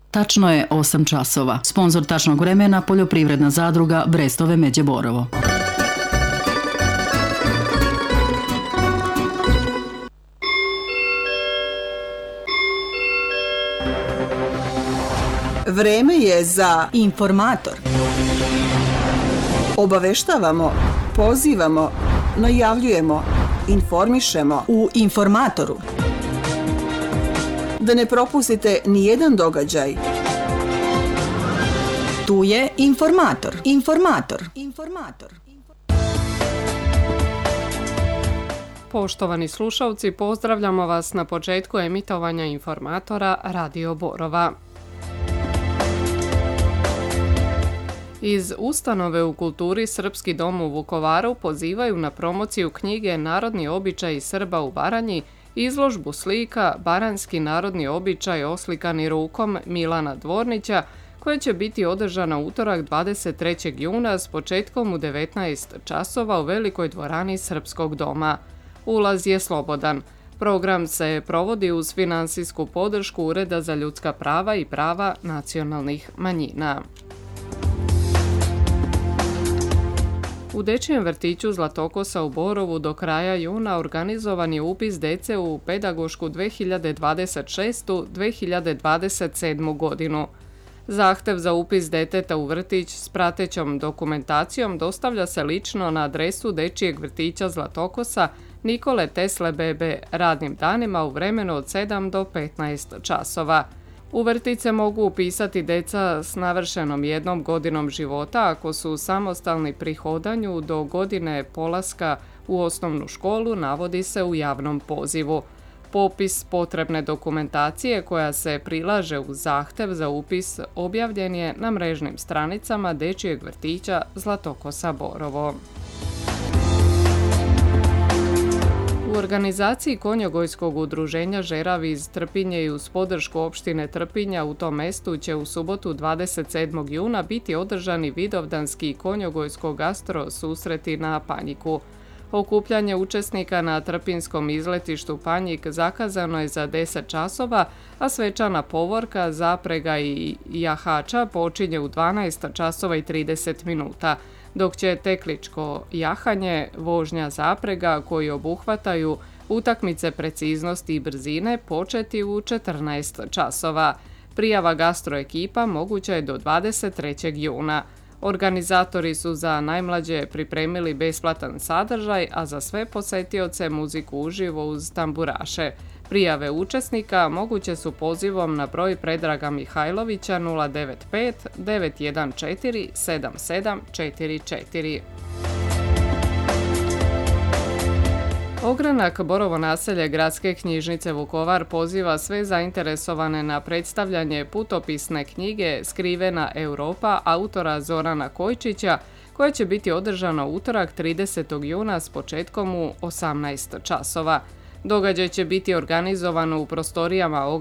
Tačno je 8 časova. Sponzor tačnog vremena poljoprivredna zadruga Brestove Međe Borovo. Vreme je za Informator. Obaveštavamo, pozivamo, najavljujemo, informišemo U Informatoru. da ne propustite nijedan događaj. Tu je Informator. Informator. Poštovani slušalci, pozdravljamo vas na početku emitovanja Informatora Radio Borova. Iz ustanove u kulturi Srpski dom u Vukovaru pozivaju na promociju knjige Narodni običaji Srba u Baranji, izložbu slika Baranjski narodni običaj oslikani rukom Milana Dvornića, koja će biti održana utorak 23. juna s početkom u 19 časova u velikoj dvorani Srpskog doma. Ulaz je slobodan. Program se provodi uz finansijsku podršku Ureda za ljudska prava i prava nacionalnih manjina. U Dečijem vrtiću Zlatokosa u Borovu do kraja juna organizovan je upis dece u pedagošku 2026-2027 godinu. Zahtev za upis deteta u vrtić s pratećom dokumentacijom dostavlja se lično na adresu Dečijeg vrtića Zlatokosa Nikole Tesle Bebe radnim danima u vremenu od 7 do 15 časova. U vrtić se mogu upisati deca s navršenom 1 godinom života ako su samostalni pri hodanju do godine polaska u osnovnu školu, navodi se u javnom pozivu. Popis potrebne dokumentacije koja se prilaže uz zahtev za upis objavljen je na mrežnim stranicama Dečijeg vrtića Zlatokosa Borovo. U organizaciji Konjogojskog udruženja Žeravi iz Trpinje i uz podršku opštine Trpinja u tom mestu će u subotu 27. juna biti održani vidovdanski konjogojsko gastro susreti na Panjiku. Okupljanje učesnika na Trpinskom izletištu Panjik zakazano je za 10 časova, a svečana povorka, zaprega i jahača počinje u 12 časova i 30 minuta, dok će tekličko jahanje, vožnja zaprega koji obuhvataju utakmice preciznosti i brzine početi u 14 časova. Prijava gastroekipa moguća je do 23. juna. Organizatori su za najmlađe pripremili besplatan sadržaj, a za sve posetioce muziku uživo uz tamburaše. Prijave učesnika moguće su pozivom na broj Predraga Mihajlovića 095 914 7744. Ogranak Borovo naselje Gradske knjižnice Vukovar poziva sve zainteresovane na predstavljanje putopisne knjige Skrivena Europa autora Zorana Kojčića, koja će biti održana utorak 30. juna s početkom u 18 časova. Događaj će biti organizovan u prostorijama